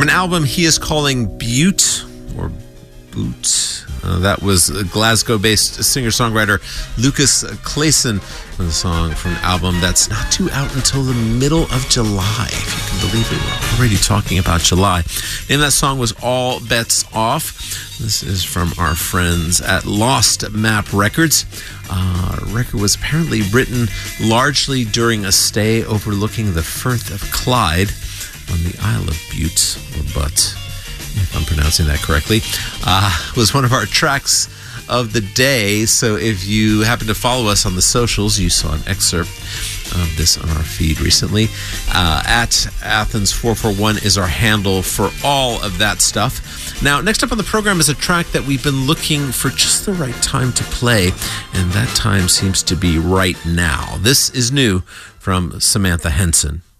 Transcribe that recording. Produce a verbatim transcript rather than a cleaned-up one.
an album he is calling Butte, or Boot. Uh, that was a Glasgow-based singer-songwriter Lucas Clayson with a song from an album that's not due out until the middle of July. If you can believe it, we're already talking about July. And that song was All Bets Off. This is from our friends at Lost Map Records. Uh, the record was apparently written largely during a stay overlooking the Firth of Clyde on the Isle of Bute, or Butte, if I'm pronouncing that correctly. Uh, was one of our tracks of the day. So if you happen to follow us on the socials, you saw an excerpt of this on our feed recently. Uh, at Athens four four one is our handle for all of that stuff. Now, next up on the program is a track that we've been looking for just the right time to play, and that time seems to be right now. This is new from Samantha Henson.